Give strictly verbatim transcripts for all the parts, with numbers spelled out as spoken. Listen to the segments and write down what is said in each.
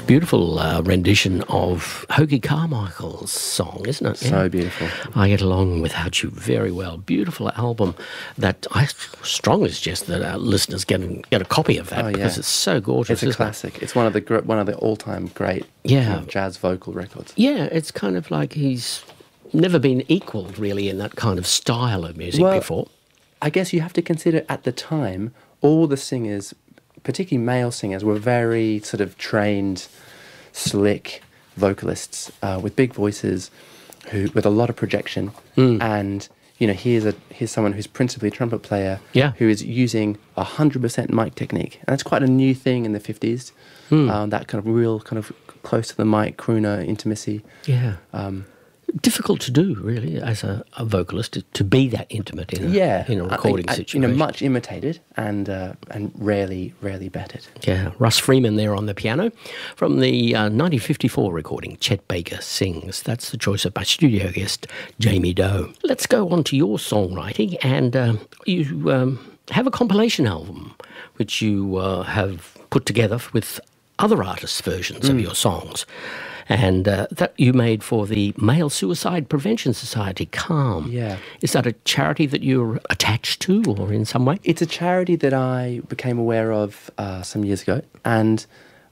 Beautiful uh, rendition of Hoagy Carmichael's song, isn't it? So yeah. beautiful. I Get Along Without You very well. Beautiful album that I strongly suggest that our listeners get, a- get a copy of that Oh, yeah. because it's so gorgeous. It's a isn't classic. It? It's one of the gr- one of the all-time great Yeah. kind of jazz vocal records. Yeah, it's kind of like he's never been equalled really in that kind of style of music Well, before. I guess you have to consider at the time, all the singers, particularly male singers, were very sort of trained, slick vocalists uh, with big voices, who with a lot of projection. Mm. And you know, here's a here's someone who's principally a trumpet player, Yeah. who is using a hundred percent mic technique, and that's quite a new thing in the fifties. Mm. Um, that kind of real kind of close to the mic crooner intimacy. Yeah. Um, Difficult to do, really, as a, a vocalist, to, to be that intimate in a, yeah, in a recording I- I- situation. You know, much imitated and uh, and rarely rarely bettered. Yeah, Russ Freeman there on the piano from the uh, nineteen fifty-four recording, Chet Baker Sings. That's the choice of my studio guest, Jamie Doe. Let's go on to your songwriting, and um, you um, have a compilation album which you uh, have put together with other artists' versions Mm. of your songs. And uh, that you made for the Male Suicide Prevention Society, CALM. Yeah. Is that a charity that you're attached to or in some way? It's a charity that I became aware of uh, some years ago, and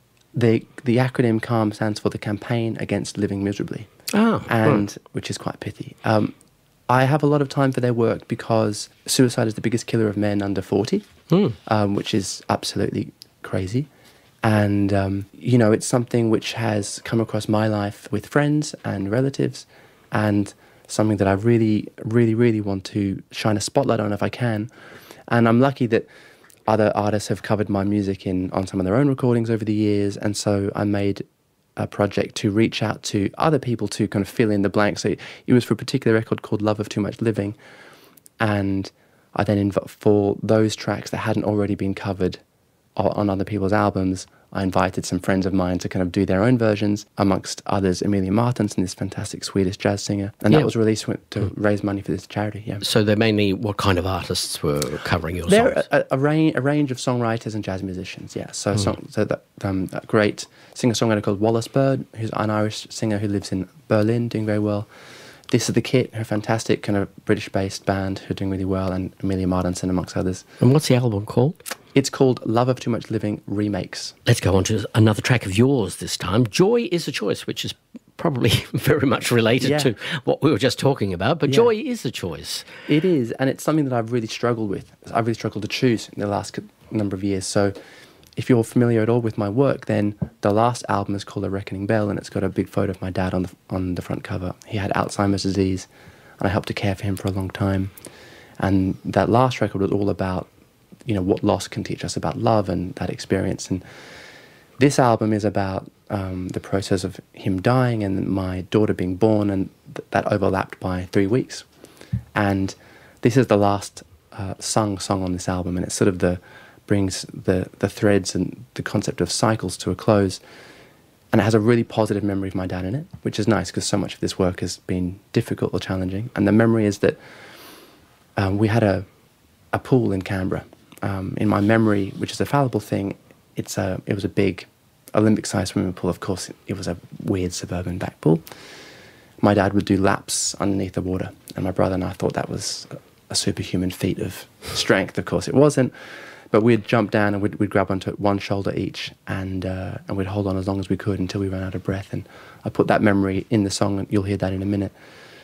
the the acronym CALM stands for the Campaign Against Living Miserably, Oh, and right. which is quite pithy. Um, I have a lot of time for their work because suicide is the biggest killer of men under forty, Mm. um, which is absolutely crazy. And, um, you know, it's something which has come across my life with friends and relatives, and something that I really, really, really want to shine a spotlight on if I can. And I'm lucky that other artists have covered my music in on some of their own recordings over the years, and so I made a project to reach out to other people to kind of fill in the blanks. So it was for a particular record called Love of Too Much Living, and I then, inv- for those tracks that hadn't already been covered o- on other people's albums, I invited some friends of mine to kind of do their own versions, amongst others Emilia Martinsson, this fantastic Swedish jazz singer, and Yeah. that was released with- to raise money for this charity. Yeah. So they're mainly what kind of artists were covering your There songs? are a, a, range, a range of songwriters and jazz musicians, yeah. So, song, so that, um, that great singer-songwriter called Wallace Bird, who's an Irish singer who lives in Berlin, doing very well. This is the Kit, her fantastic kind of British-based band who are doing really well, and Emilia Martinsson, amongst others. And what's the album called? It's called Love of Too Much Living Remakes. Let's go on to another track of yours this time. Joy is a Choice, which is probably very much related Yeah. to what we were just talking about, but Yeah. joy is a choice. It is, and it's something that I've really struggled with. I've really struggled to choose in the last c- number of years. So if you're familiar at all with my work, then the last album is called A Reckoning Bell, and it's got a big photo of my dad on the, on the front cover. He had Alzheimer's disease, and I helped to care for him for a long time. And that last record was all about, you know, what loss can teach us about love and that experience. And this album is about um, the process of him dying and my daughter being born, and th- that overlapped by three weeks. And this is the last uh, sung song on this album, and it sort of the brings the, the threads and the concept of cycles to a close. And it has a really positive memory of my dad in it, which is nice because so much of this work has been difficult or challenging. And the memory is that um, we had a, a pool in Canberra. Um, in my memory, which is a fallible thing, it's a, it was a big Olympic-sized swimming pool. Of course, it was a weird suburban back pool. My dad would do laps underneath the water, and my brother and I thought that was a, a superhuman feat of strength. Of course, it wasn't. But we'd jump down and we'd, we'd grab onto one shoulder each, and uh, and we'd hold on as long as we could until we ran out of breath. And I put that memory in the song, and you'll hear that in a minute.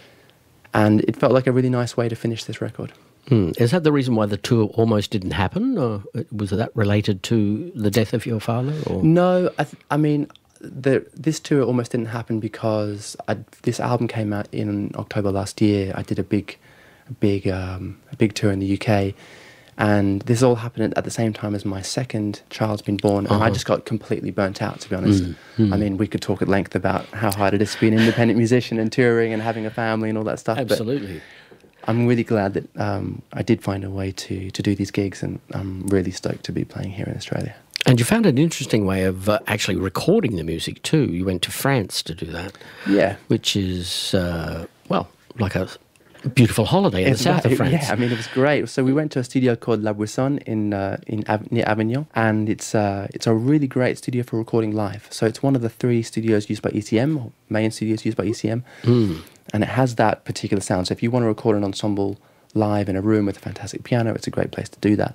And it felt like a really nice way to finish this record. Hmm. Is that the reason why the tour almost didn't happen, or was that related to the death of your father? Or? No, I, th- I mean, the, this tour almost didn't happen because I, this album came out in October last year. I did a big, a big, um, a big tour in the U K. And this all happened at the same time as my second child's been born, and Uh-huh. I just got completely burnt out, to be honest. Mm, mm. I mean, we could talk at length about how hard it is to be an independent musician and touring and having a family and all that stuff. Absolutely. But I'm really glad that um, I did find a way to, to do these gigs, and I'm really stoked to be playing here in Australia. And you found an interesting way of uh, actually recording the music too. You went to France to do that. Yeah. Which is, uh, well, like a Beautiful holiday in It's the south right, of France. Yeah, I mean, it was great. So we went to a studio called La Buisson in uh, in Av- near Avignon, and it's uh, it's a really great studio for recording live. So it's one of the three studios used by E C M, or main studios used by E C M, Mm. and it has that particular sound. So if you want to record an ensemble live in a room with a fantastic piano, it's a great place to do that.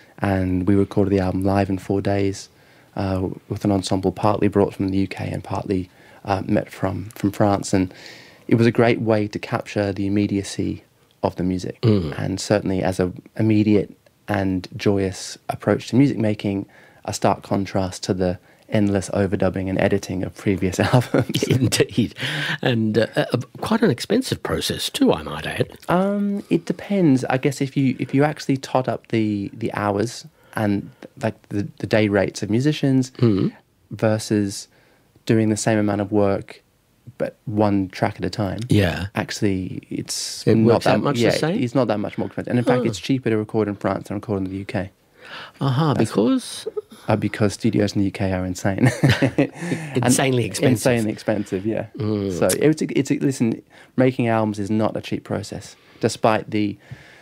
And we recorded the album live in four days uh, with an ensemble partly brought from the U K and partly uh, met from, from France. And it was a great way to capture the immediacy of the music. Mm. And certainly as an immediate and joyous approach to music making, a stark contrast to the endless overdubbing and editing of previous albums. Indeed. And uh, uh, quite an expensive process too, I might add. Um, it depends. I guess if you if you actually tot up the, the hours and like the, the day rates of musicians Mm. versus doing the same amount of work but one track at a time. Yeah. Actually, it's It not works that out much the yeah, same? It's not that much more expensive. And in fact, Oh. it's cheaper to record in France than record in the U K. Aha, because Uh, because studios in the U K are insane. Insanely And- expensive. Insanely expensive, yeah. Mm. So it's a, it's a, listen, making albums is not a cheap process, despite the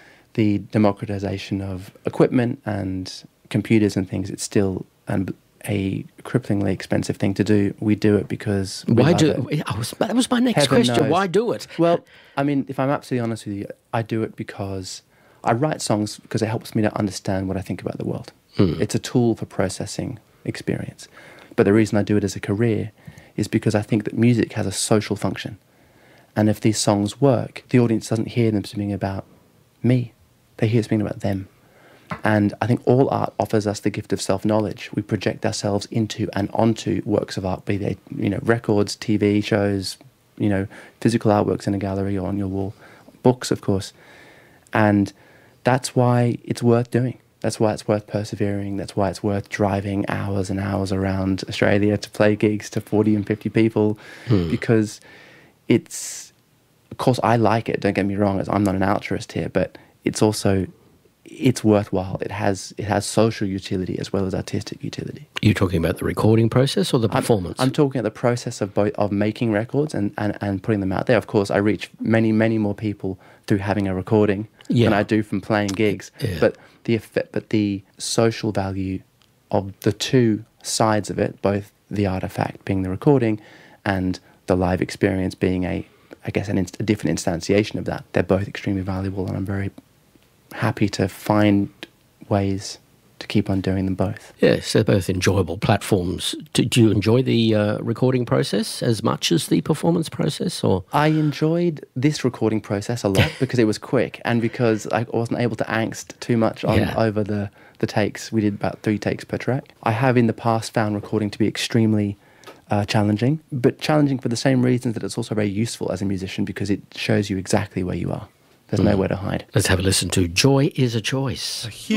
the democratization of equipment and computers and things. It's still um, a cripplingly expensive thing to do. We do it because we why love do it. I was, that was my next Heaven question. knows. Why do it? Well, I mean, if I'm absolutely honest with you, I do it because I write songs because it helps me to understand what I think about the world. Hmm. It's a tool for processing experience. But the reason I do it as a career is because I think that music has a social function. And if these songs work, the audience doesn't hear them speaking about me. They hear speaking about them. And I think all art offers us the gift of self-knowledge. We project ourselves into and onto works of art, be they, you know, records, T V shows, you know, physical artworks in a gallery or on your wall, books, of course. And that's why it's worth doing. That's why it's worth persevering. That's why it's worth driving hours and hours around Australia to play gigs to forty and fifty people, Hmm. because it's, of course, I like it. Don't get me wrong. I'm not an altruist here, but it's also, it's worthwhile. It has it has social utility as well as artistic utility. You're talking about the recording process or the I'm- performance? I'm, talking about the process of both of making records and, and, and putting them out there. Of course, I reach many many more people through having a recording Yeah. than I do from playing gigs. Yeah. But the effect, but the social value of the two sides of it, both the artifact being the recording and the live experience being a, I guess, an inst- a different instantiation of that, they're both extremely valuable, and I'm very happy to find ways to keep on doing them both. Yes, they're both enjoyable platforms. Do, do you enjoy the uh, recording process as much as the performance process, or? I enjoyed this recording process a lot because it was quick and because I wasn't able to angst too much on Yeah. over the, the takes. We did about three takes per track. I have in the past found recording to be extremely uh, challenging, but challenging for the same reasons that it's also very useful as a musician because it shows you exactly where you are. There's nowhere to hide. Let's have a listen to Joy is a Choice.